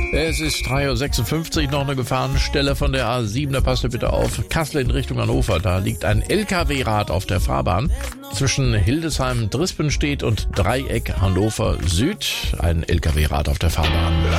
Es ist 3:56 Uhr, noch eine Gefahrenstelle von der A7, da passt ihr bitte auf. Kassel in Richtung Hannover, da liegt ein LKW-Rad auf der Fahrbahn. Zwischen Hildesheim-Drispenstedt und Dreieck Hannover Süd, ein LKW-Rad auf der Fahrbahn.